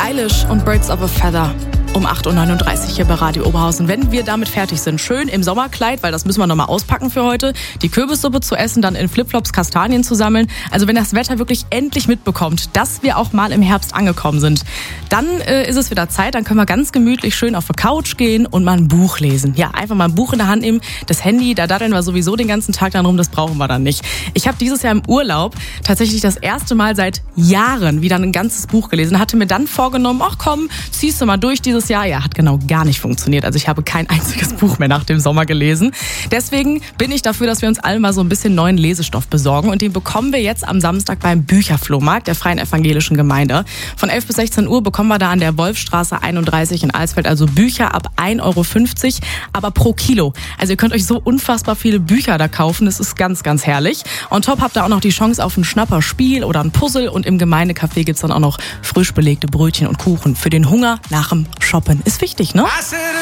Eilish und Birds of a Feather. Um 8.39 Uhr hier bei Radio Oberhausen. Wenn wir damit fertig sind, schön im Sommerkleid, weil das müssen wir nochmal auspacken für heute, die Kürbissuppe zu essen, dann in Flipflops Kastanien zu sammeln. Also wenn das Wetter wirklich endlich mitbekommt, dass wir auch mal im Herbst angekommen sind, dann ist es wieder Zeit, dann können wir ganz gemütlich schön auf die Couch gehen und mal ein Buch lesen. Ja, einfach mal ein Buch in der Hand nehmen, das Handy, da daddeln wir sowieso den ganzen Tag dann rum, das brauchen wir dann nicht. Ich habe dieses Jahr im Urlaub tatsächlich das erste Mal seit Jahren wieder ein ganzes Buch gelesen, hatte mir dann vorgenommen, ach komm, ziehst du mal durch dieses Jahr. Ja, hat genau gar nicht funktioniert. Also ich habe kein einziges Buch mehr nach dem Sommer gelesen. Deswegen bin ich dafür, dass wir uns alle mal so ein bisschen neuen Lesestoff besorgen. Und den bekommen wir jetzt am Samstag beim Bücherflohmarkt der Freien Evangelischen Gemeinde. Von 11 bis 16 Uhr bekommen wir da an der Wolfstraße 31 in Alsfeld also Bücher ab 1,50 Euro, aber pro Kilo. Also ihr könnt euch so unfassbar viele Bücher da kaufen. Das ist ganz, ganz herrlich. On top habt ihr auch noch die Chance auf ein Schnapperspiel oder ein Puzzle. Und im Gemeindecafé gibt's dann auch noch frisch belegte Brötchen und Kuchen für den Hunger nach dem Shoppen. Ist wichtig, ne?